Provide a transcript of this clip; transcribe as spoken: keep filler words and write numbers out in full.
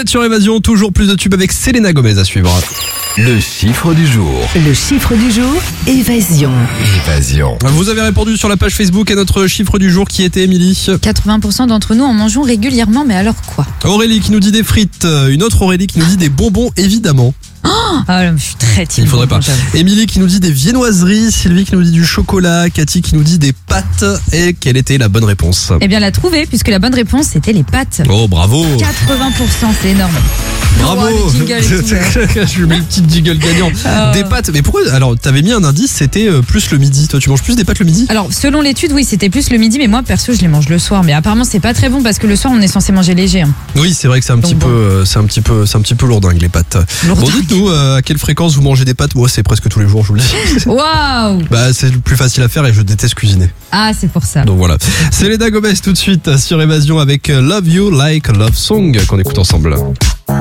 êtes sur Évasion, toujours plus de tubes avec Selena Gomez à suivre. Le chiffre du jour. Le chiffre du jour, Évasion. Évasion. Vous avez répondu sur la page Facebook à notre chiffre du jour qui était Émilie. quatre-vingts pour cent d'entre nous en mangeons régulièrement, mais alors quoi? Aurélie qui nous dit des frites, une autre Aurélie qui nous dit des bonbons évidemment. Ah, je suis très team. Il faudrait pas. Émilie qui nous dit des viennoiseries, Sylvie qui nous dit du chocolat, Cathy qui nous dit des pâtes. Et quelle était la bonne réponse? Eh bien, la trouver, puisque la bonne réponse, c'était les pâtes. Oh, bravo. quatre-vingts pour cent, c'est énorme. Bravo. Oh, les jingles et tout, hein. Je mets le petit jingle gagnant. Oh. Des pâtes. Mais pourquoi? Alors, t'avais mis un indice, c'était euh, plus le midi. Toi, tu manges plus des pâtes le midi? Alors, selon l'étude, oui, c'était plus le midi, mais moi, perso, je les mange le soir. Mais apparemment, c'est pas très bon parce que le soir, on est censé manger léger. Hein. Oui, c'est vrai que c'est un Donc petit bon. peu, euh, c'est un petit peu, c'est un petit peu lourdingue les pâtes. Lourdingue. Bon, dites-nous euh, à quelle fréquence vous mangez des pâtes. Moi, c'est presque tous les jours, je vous le dis. Waouh! Bah, c'est le plus facile à faire et je déteste cuisiner. Ah, c'est pour ça. Donc voilà. C'est Selena Gomez tout de suite sur Évasion avec Love You Like a Love Song qu'on écoute ensemble.